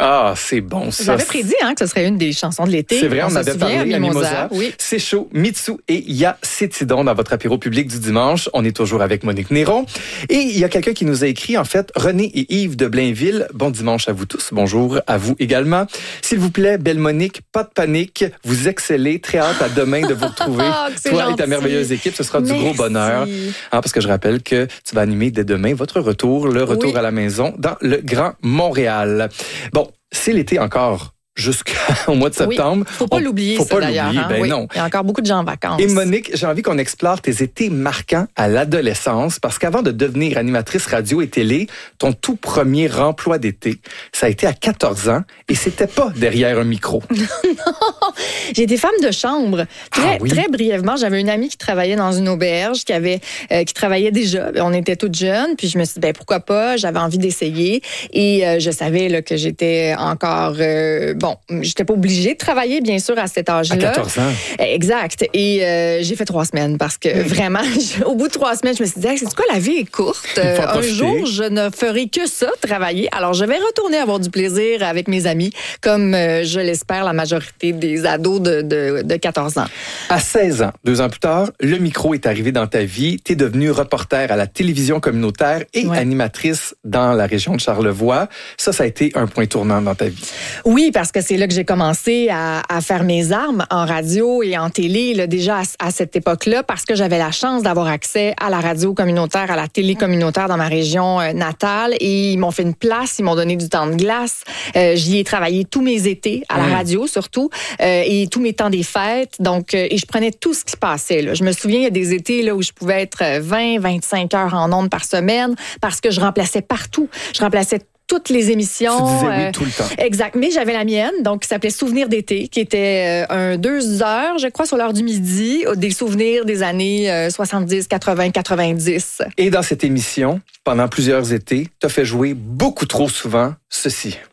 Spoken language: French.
Ah, c'est bon ça. J'avais prédit que ce serait une des chansons de l'été. C'est vrai, on avait parlé à Mimosa. Oui. C'est chaud, Mitsu et Ya Cétidon dans votre apéro public du dimanche. On est toujours avec Monique Néron. Et il y a quelqu'un qui nous a écrit, en fait, René et Yves de Blainville. Bon dimanche à vous tous. Bonjour à vous également. S'il vous plaît, belle Monique, pas de panique. Vous excellez. Très hâte à demain de vous retrouver. Toi gentil. Et ta merveilleuse équipe. Ce sera du gros bonheur. Parce que je rappelle que tu vas animer dès demain votre retour, le retour à la maison dans le Grand Montréal. Bon, c'est l'été encore. Jusqu'au mois de septembre. Faut pas l'oublier, ça, d'ailleurs. Ben non. Il y a encore beaucoup de gens en vacances. Et Monique, j'ai envie qu'on explore tes étés marquants à l'adolescence, parce qu'avant de devenir animatrice radio et télé, ton tout premier emploi d'été, ça a été à 14 ans, et c'était pas derrière un micro. Non, j'ai été femme de chambre. Très brièvement, j'avais une amie qui travaillait dans une auberge, qui travaillait déjà. On était toutes jeunes, puis je me suis dit, pourquoi pas, j'avais envie d'essayer. Et je savais là, que j'étais encore... j'étais pas obligée de travailler, bien sûr, à cet âge-là. À 14 ans. Exact. Et j'ai fait 3 semaines parce que vraiment, au bout de 3 semaines, je me suis dit, c'est quoi, la vie est courte. Un jour, je ne ferai que ça, travailler. Alors, je vais retourner avoir du plaisir avec mes amis, comme je l'espère la majorité des ados de 14 ans. À 16 ans, 2 ans plus tard, le micro est arrivé dans ta vie. Tu es devenue reporter à la télévision communautaire et animatrice dans la région de Charlevoix. Ça a été un point tournant dans ta vie. Oui, parce que c'est là que j'ai commencé à faire mes armes en radio et en télé, là, déjà à cette époque-là, parce que j'avais la chance d'avoir accès à la radio communautaire, à la télé communautaire dans ma région natale. Et ils m'ont fait une place, ils m'ont donné du temps de glace. J'y ai travaillé tous mes étés, à la radio surtout, et tous mes temps des fêtes. Donc, et je prenais tout ce qui se passait. Là. Je me souviens, il y a des étés là, où je pouvais être 20-25 heures en ondes par semaine parce que je remplaçais partout. Je remplaçais toutes les émissions. Tu disais oui tout le temps. Exact. Mais j'avais la mienne, donc qui s'appelait Souvenirs d'été, qui était 2 heures, je crois, sur l'heure du midi, des souvenirs des années 70, 80, 90. Et dans cette émission, pendant plusieurs étés, tu as fait jouer beaucoup trop souvent ceci.